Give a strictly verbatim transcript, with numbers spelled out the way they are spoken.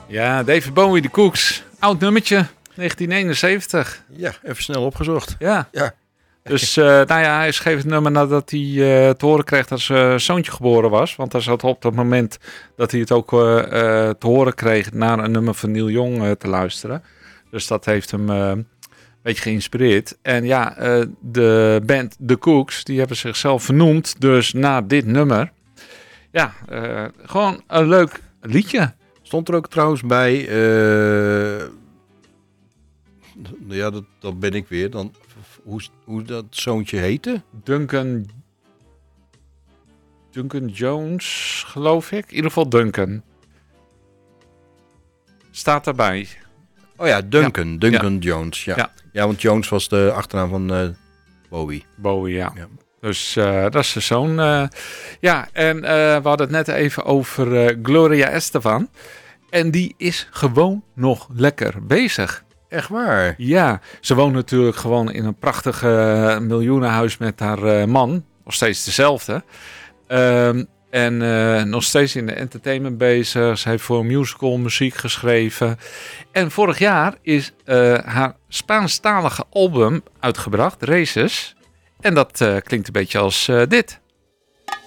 Ja, David Bowie, de Cooks. Oud nummertje, negentien eenenzeventig. Ja, even snel opgezocht. Ja. Ja. Dus uh, nou ja, hij schreef het nummer nadat hij uh, te horen kreeg dat zijn uh, zoontje geboren was. Want hij zat op dat moment dat hij het ook uh, uh, te horen kreeg naar een nummer van Neil Young uh, te luisteren. Dus dat heeft hem uh, een beetje geïnspireerd. En ja, uh, de band The Cooks, die hebben zichzelf vernoemd dus na dit nummer. Ja, uh, gewoon een leuk liedje. Stond er ook trouwens bij... Uh, ja, dat, dat ben ik weer. Dan, hoe, hoe dat zoontje heette? Duncan... Duncan Jones, geloof ik. In ieder geval Duncan. Staat daarbij. Oh ja, Duncan. Ja. Duncan ja. Jones. Ja. Ja. ja, want Jones was de achternaam van uh, Bowie. Bowie, ja. ja. Dus uh, dat is de zoon. Uh, ja, en uh, we hadden het net even over uh, Gloria Estefan. En die is gewoon nog lekker bezig. Echt waar? Ja, ze woont natuurlijk gewoon in een prachtig uh, miljoenenhuis met haar uh, man. Nog steeds dezelfde. Um, en uh, nog steeds in de entertainment bezig. Ze heeft voor een musical muziek geschreven. En vorig jaar is uh, haar Spaanstalige album uitgebracht, Races. En dat uh, klinkt een beetje als uh, dit.